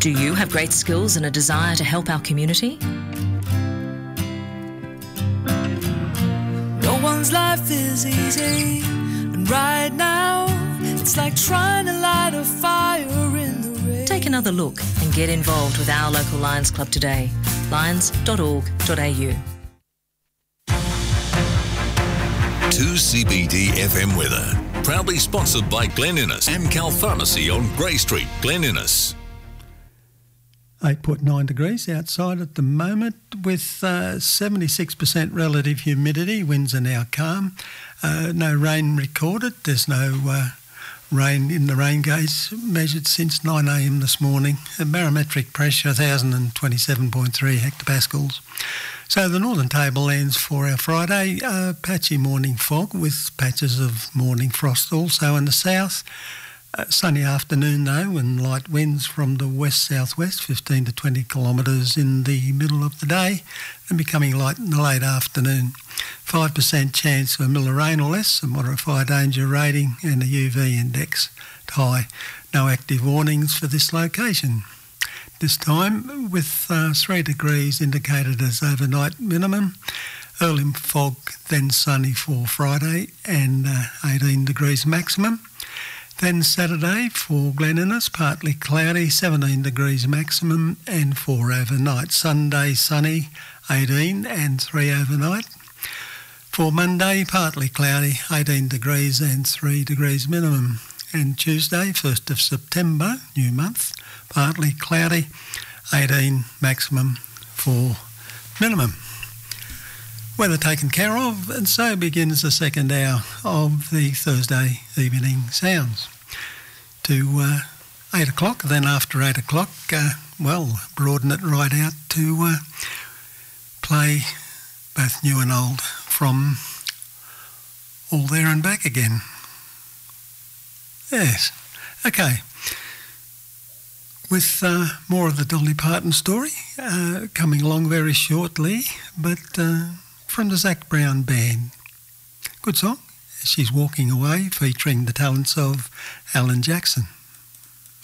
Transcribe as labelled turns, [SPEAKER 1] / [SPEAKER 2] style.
[SPEAKER 1] Do you have great skills and a desire to help our community?
[SPEAKER 2] No one's life is easy, and right now it's like trying to light a fire in the rain.
[SPEAKER 1] Take another look and get involved with our local Lions Club today. lions.org.au.
[SPEAKER 3] 2CBD FM weather. Proudly sponsored by Glen Innes, Amcal Pharmacy on Grey Street, Glen Innes.
[SPEAKER 4] 8.9 degrees outside at the moment with 76% relative humidity. Winds are now calm. No rain recorded. There's no rain in the rain gauge measured since 9 a.m. this morning. Barometric pressure 1,027.3 hectopascals. So the Northern Tablelands for our Friday, patchy morning fog with patches of morning frost also in the south. Sunny afternoon though, and light winds from the west-southwest, 15 to 20 kilometres in the middle of the day, and becoming light in the late afternoon. 5% chance of a mill of rain or less, a moderate fire danger rating, and a UV index high. No active warnings for this location. This time with 3 degrees indicated as overnight minimum. Early fog, then sunny for Friday, and 18 degrees maximum. Then Saturday for Glen Innes, partly cloudy, 17 degrees maximum and 4 overnight. Sunday sunny, 18 and 3 overnight. For Monday, partly cloudy, 18 degrees and 3 degrees minimum. And Tuesday, 1st of September, new month, partly cloudy, 18 maximum, 4 minimum. Weather taken care of, and so begins the second hour of the Thursday evening sounds. To 8 o'clock, then after 8 o'clock, broaden it right out to play both new and old from All There and Back Again. Yes, okay. With more of the Dolly Parton story coming along very shortly, but from the Zac Brown Band. Good song, She's Walking Away, featuring the talents of Alan Jackson.